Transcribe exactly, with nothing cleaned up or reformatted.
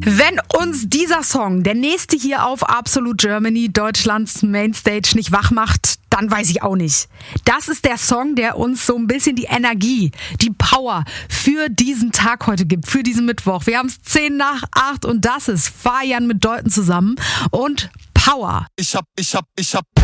Wenn uns dieser Song, der nächste hier auf Absolute Germany, Deutschlands Mainstage, nicht wach macht, dann weiß ich auch nicht. Das ist der Song, der uns so ein bisschen die Energie, die Power für diesen Tag heute gibt, für diesen Mittwoch. Wir haben es zehn nach acht und das ist Fajan mit Deuten zusammen und Power. Ich hab, ich hab, ich hab